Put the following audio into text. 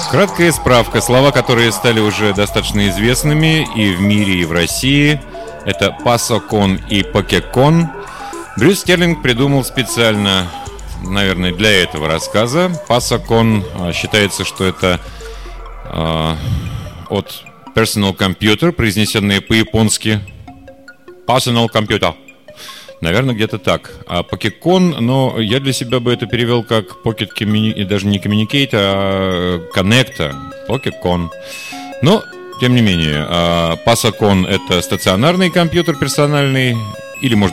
Краткая справка. Слова, которые стали уже достаточно известными и в мире, и в России, это пасокон и покекон. Брюс Стерлинг придумал специально, наверное, для этого рассказа. Пасокон считается, что это от personal computer, произнесенные по-японски. Personal computer. Наверное, где-то так. А покекон, но я для себя бы это перевел как pocket и даже не communicate, а connector. Покекон. Но, тем не менее, пасокон — это стационарный компьютер персональный, или, может